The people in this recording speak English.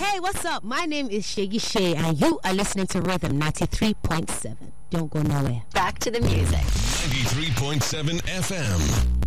Hey, what's up? My name is Shaggy Shay, and you are listening to Rhythm 93.7. Don't go nowhere. Back to the music. 93.7 FM.